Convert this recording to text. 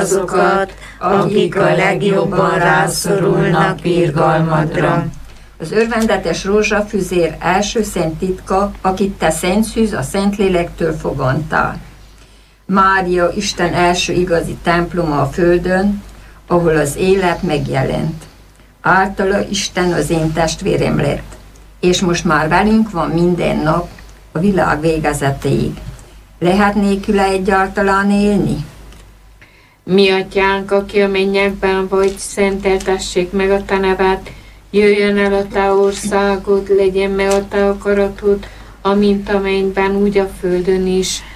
azokat, akik a legjobban rászorulnak irgalmadra. Az örvendetes rózsafüzér első szent titka, akit te Szent Szűz a Szentlélektől fogantál. Mária Isten első igazi temploma a földön, ahol az élet megjelent. Általa Isten az én testvérem lett, és most már velünk van minden nap, a világ végezetéig. Lehet nélküle egyáltalán élni? Mi atyánk, aki a mennyekben vagy, szenteltessék meg a te neved, jöjjön el a te országod, legyen meg a te akaratod, amint a mennyben, úgy a földön is.